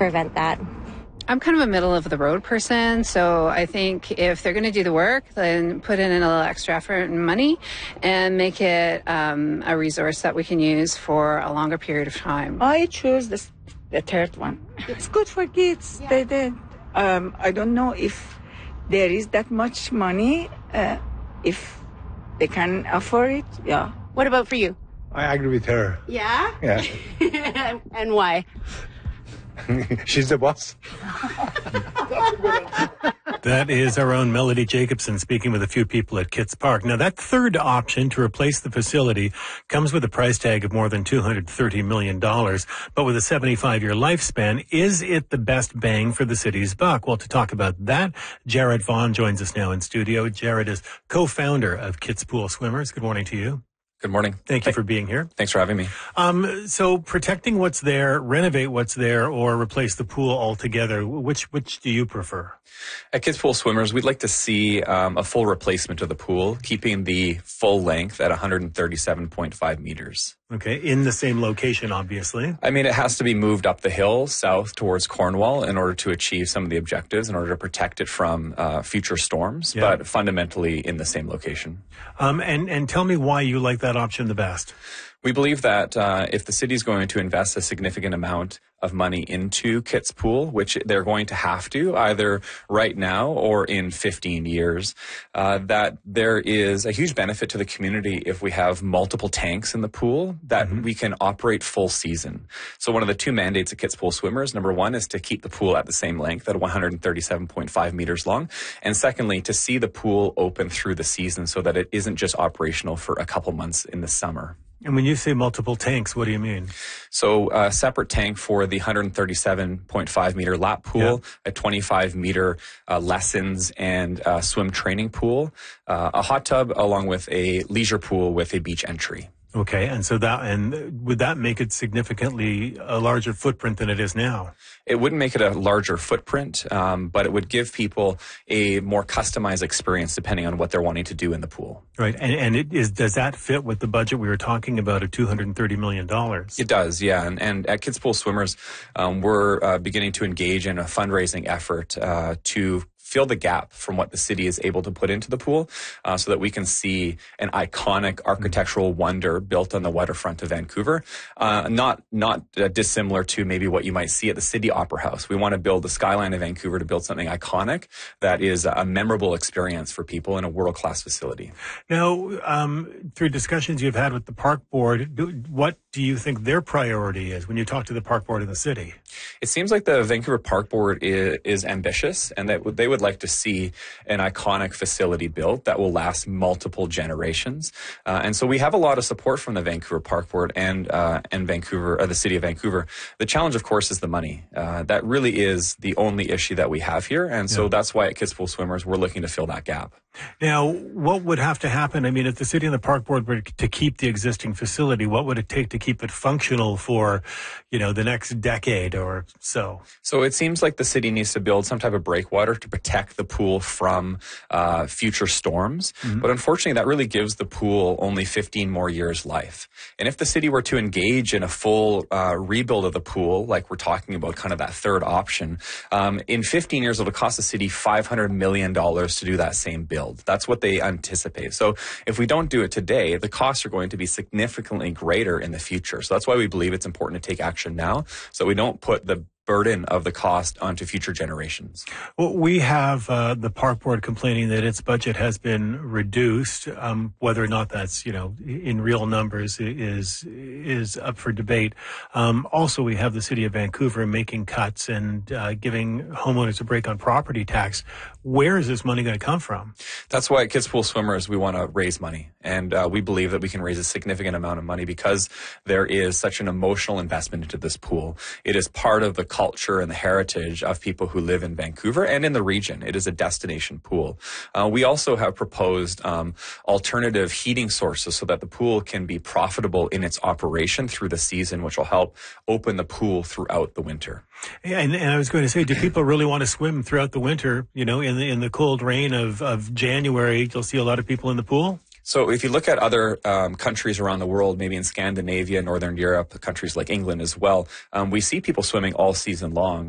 prevent that. I'm kind of a middle of the road person, so I think if they're going to do the work, then put in a little extra effort and money and make it a resource that we can use for a longer period of time. I choose the third one. It's good for kids. Yeah. I don't know if there is that much money, if they can afford it. Yeah. What about for you? I agree with her. Yeah? Yeah. And why? She's the boss. That is our own Melody Jacobson speaking with a few people at Kits Park. Now, that third option to replace the facility comes with a price tag of more than $230 million, but with a 75-year lifespan. Is it the best bang for the city's buck? Well, to talk about that, Jared Vaughn joins us now in studio. Jared is co-founder of Kits Pool Swimmers. Good morning to you. Good morning. Thank you for being here. Thanks for having me. So protecting what's there, renovate what's there, or replace the pool altogether, which do you prefer? At Kits Pool Swimmers, we'd like to see a full replacement of the pool, keeping the full length at 137.5 meters. Okay, in the same location, obviously. I mean, it has to be moved up the hill south towards Cornwall in order to achieve some of the objectives, in order to protect it from future storms, but fundamentally in the same location. And tell me why you like that option the best. We believe that if the city is going to invest a significant amount of money into Kits Pool, which they're going to have to either right now or in 15 years, that there is a huge benefit to the community if we have multiple tanks in the pool that we can operate full season. So one of the two mandates of Kits Pool Swimmers, number one, is to keep the pool at the same length at 137.5 meters long. And secondly, to see the pool open through the season so that it isn't just operational for a couple months in the summer. And when you say multiple tanks, what do you mean? So a separate tank for the 137.5 meter lap pool, a 25 meter lessons and swim training pool, a hot tub, along with a leisure pool with a beach entry. Okay, and so would that make it significantly a larger footprint than it is now? It wouldn't make it a larger footprint, but it would give people a more customized experience depending on what they're wanting to do in the pool. Right, and does that fit with the budget we were talking about of $230 million? It does, yeah. And at Kits Pool Swimmers, we're beginning to engage in a fundraising effort to fill the gap from what the city is able to put into the pool so that we can see an iconic architectural wonder built on the waterfront of Vancouver, not dissimilar to maybe what you might see at the City Opera House. We want to build the skyline of Vancouver to build something iconic that is a memorable experience for people in a world-class facility. Now, through discussions you've had with the park board, what do you think their priority is when you talk to the park board in the city? It seems like the Vancouver Park Board is ambitious, and that they would like to see an iconic facility built that will last multiple generations. And so we have a lot of support from the Vancouver Park Board and Vancouver, the City of Vancouver. The challenge, of course, is the money. That really is the only issue that we have here. And so that's why at Kits Pool Swimmers, we're looking to fill that gap. Now, what would have to happen? I mean, if the city and the park board were to keep the existing facility, what would it take to keep it functional for, the next decade or so? So it seems like the city needs to build some type of breakwater to protect the pool from future storms. But unfortunately, that really gives the pool only 15 more years life. And if the city were to engage in a full rebuild of the pool, like we're talking about, kind of that third option, in 15 years, it'll cost the city $500 million to do that same build. That's what they anticipate. So if we don't do it today, the costs are going to be significantly greater in the future. So that's why we believe it's important to take action now so we don't put the burden of the cost onto future generations. Well, we have the park board complaining that its budget has been reduced. Whether or not that's, in real numbers is up for debate. Also, we have the city of Vancouver making cuts and giving homeowners a break on property tax. Where is this money going to come from? That's why at Kits Pool Swimmers, we want to raise money. And we believe that we can raise a significant amount of money because there is such an emotional investment into this pool. It is part of the culture and the heritage of people who live in Vancouver and in the region. It is a destination pool. We also have proposed alternative heating sources so that the pool can be profitable in its operation through the season, which will help open the pool throughout the winter. And I was going to say, do people really want to swim throughout the winter? In the cold rain of January, you'll see a lot of people in the pool? So if you look at other countries around the world, maybe in Scandinavia, Northern Europe, countries like England as well, we see people swimming all season long.